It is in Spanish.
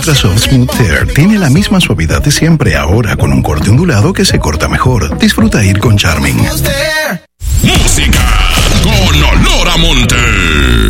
Ultra Soft Smooth Tear tiene la misma suavidad de siempre, ahora con un corte ondulado que se corta mejor. Disfruta ir con Charmin. Música con olor a monte.